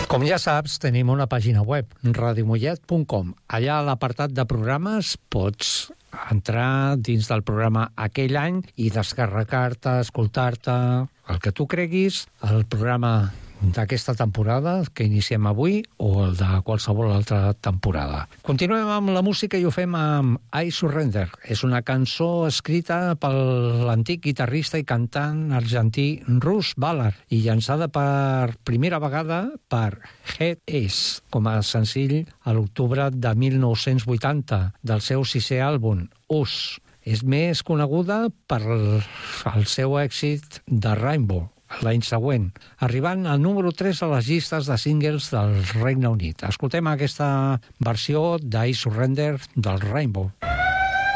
Com ja saps, tenim una pàgina web, radiomollet.com. Allà a l'apartat de programes pots entrar dins del programa aquell any i descarregar-te, escoltar-te, el que tu creguis, el programa d'aquesta temporada que iniciem avui o el de qualsevol altra temporada. Continuem amb la música i ho fem amb I Surrender. És una cançó escrita per l'antic guitarrista i cantant argentí Russ Ballard i llançada per primera vegada per Head Ace com a senzill a l'octubre de 1980 del seu sisè àlbum, Us. És més coneguda per el seu èxit de Rainbow l'any següent, arribant al número 3 a les llistes de singles del Regne Unit. Escoltem aquesta versió d'I Surrender del Rainbow.